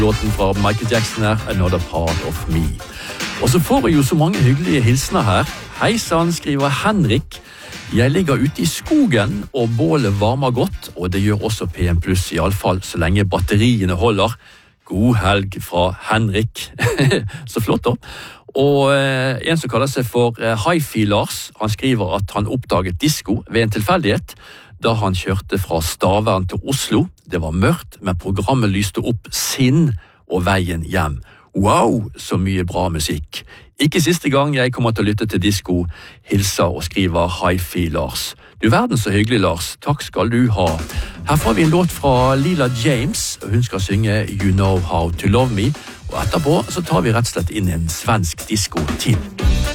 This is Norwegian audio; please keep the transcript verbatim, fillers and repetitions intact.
Låten fra Michael Jackson er Another Part of Me. Og så får jeg jo så mange hyggelige hilsener her. Hei sann, skriver Henrik. Jeg ligger ute i skogen, og bålet varmer godt, og det gjør også P M pluss, i alle fall så lenge batteriene holder. God helg fra Henrik. Så flott da. Og eh, en som kaller seg for eh, Hi-Fi Lars, han skriver at han oppdaget disco ved en tilfeldighet da han kjørte fra Stavern til Oslo. Det var mørkt, men programmet lyste opp Sinn og veien hjem. Wow, så mye bra musikk. Ikke siste gang jeg kommer til å lytte til disco, hilser og skriver Hi-Fi Lars. Du verden så hyggelig, Lars. Takk skal du ha. Her får vi en låt fra Lila James, og hun skal synge You Know How to Love Me. Og etterpå så tar vi rett og slett inn en svensk disco til.